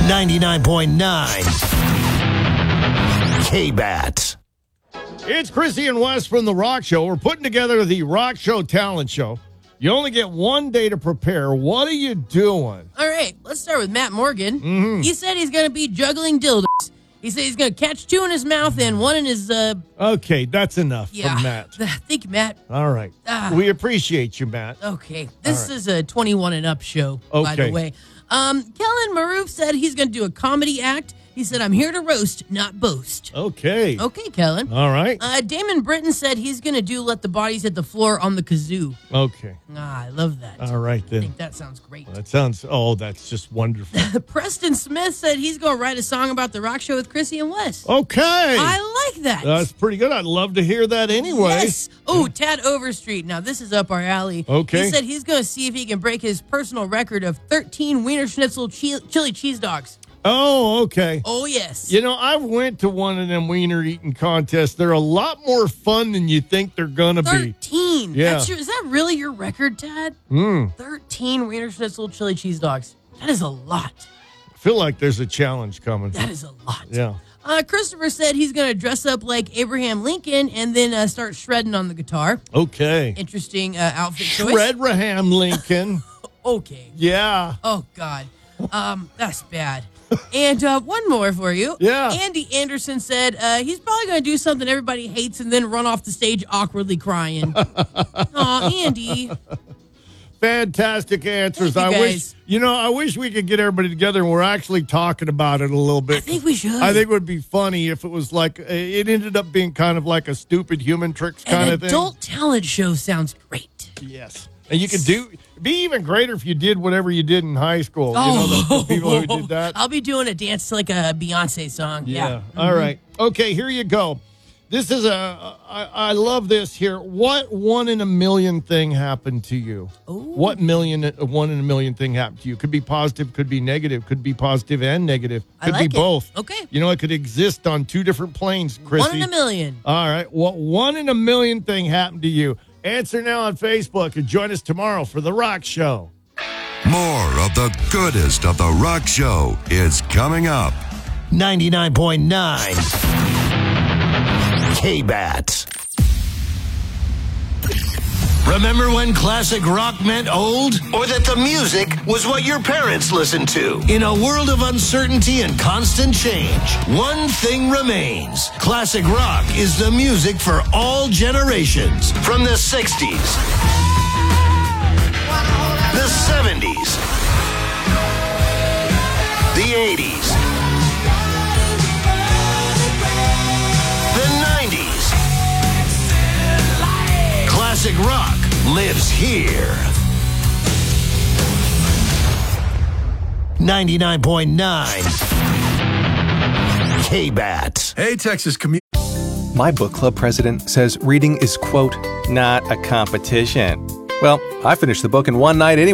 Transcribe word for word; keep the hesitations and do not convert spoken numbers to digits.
ninety-nine point nine K-Bat. It's Chrissy and Wes from The Rock Show. We're putting together the Rock Show Talent Show. You only get one day to prepare. What are you doing? All right, let's start with Matt Morgan. Mm-hmm. He said he's going to be juggling dildos. He said he's going to catch two in his mouth and one in his... Uh, Okay, that's enough yeah. from Matt. Thank you, Matt. All right. Ah. We appreciate you, Matt. Okay, this right. is a twenty-one and up show, by Okay. the way. Um, Kellen Maroof said he's going to do a comedy act. He said, I'm here to roast, not boast. Okay. Okay, Kellen. All right. Uh, Damon Britton said he's going to do Let the Bodies Hit the Floor on the kazoo. Okay. Ah, I love that. All right, I then. think that sounds great. That sounds, oh, that's just wonderful. Preston Smith said he's going to write a song about the Rock Show with Chrissy and Wes. Okay. I like that. That's pretty good. I'd love to hear that anyway. Yes. Oh, Tad Overstreet. Now, this is up our alley. Okay. He said he's going to see if he can break his personal record of thirteen Wiener Schnitzel chi- chili cheese dogs. Oh, okay. Oh, yes. You know, I went to one of them wiener eating contests. They're a lot more fun than you think they're going to be. thirteen. Yeah. That's your, is that really your record, Tad? Mm. thirteen Wiener Schnitzel chili cheese dogs. That is a lot. I feel like there's a challenge coming. That is a lot. Yeah. Uh, Christopher said he's going to dress up like Abraham Lincoln and then uh, start shredding on the guitar. Okay. Interesting uh, outfit choice. Shredraham Lincoln. Okay. Yeah. Oh, God. Um, that's bad. And uh, one more for you. Yeah. Andy Anderson said uh, he's probably going to do something everybody hates and then run off the stage awkwardly crying. Aw, Andy. Fantastic answers. Thank you, I wish, guys. you know, I wish we could get everybody together and we're actually talking about it a little bit. I think we should. I think it would be funny if it was like, it ended up being kind of like a stupid human tricks kind An of thing. adult talent show sounds great. Yes. And you could do, it'd be even greater if you did whatever you did in high school. You know, the, the people who did that. I'll be doing a dance to like a Beyonce song. Yeah. Yeah. All right. Okay, here you go. This is a, I, I love this here. What one in a million thing happened to you? Ooh. What million, one in a million thing happened to you? Could be positive, could be negative, could be positive and negative. I Could like be it. both. Okay. You know, it could exist on two different planes, Chrissy. One in a million. All right. What one in a million thing happened to you? Answer now on Facebook and join us tomorrow for The Rock Show. More of the goodest of The Rock Show is coming up. ninety-nine point nine K-Bat. Remember when classic rock meant old? Or that the music was what your parents listened to? In a world of uncertainty and constant change, one thing remains. Classic rock is the music for all generations. From the sixties, the seventies, the eighties, the nineties. Classic rock lives here. ninety-nine point nine K-Bat. Hey, Texas community. My book club president says reading is, quote, not a competition. Well, I finished the book in one night anyway.